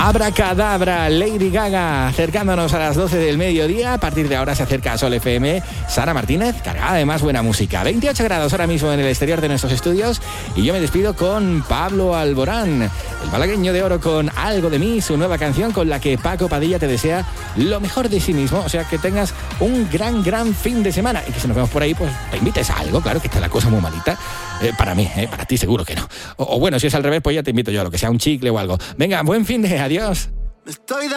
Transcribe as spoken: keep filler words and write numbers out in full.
Abracadabra, Lady Gaga, acercándonos a las doce del mediodía. A partir de ahora se acerca a Sol F M. Sara Martínez, cargada de más buena música. veintiocho grados ahora mismo en el exterior de nuestros estudios. Y yo me despido con Pablo Alborán, el malagueño de oro, con Algo de mí, su nueva canción con la que Paco Padilla te desea lo mejor de sí mismo. O sea, que tengas un gran, gran fin de semana. Y que si nos vemos por ahí, pues te invites a algo. Claro que está la cosa muy malita. Eh, para mí, eh, para ti seguro que no. O, o bueno, si es al revés, pues ya te invito yo a lo que sea, un chicle o algo. Venga, buen fin de... Adiós. Estoy